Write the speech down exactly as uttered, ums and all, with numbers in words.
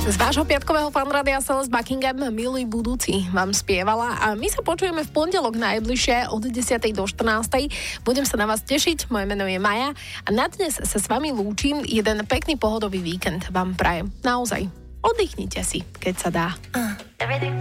Z vášho piatkového fanrádia Celeste Buckingham Milý budúci vám spievala a my sa počujeme v pondelok najbližšie od desiatej do štrnástej. Budem sa na vás tešiť, moje meno je Maja a na dnes sa s vami lúčim. Jeden pekný pohodový víkend vám prajem. Naozaj, oddychnite si, keď sa dá.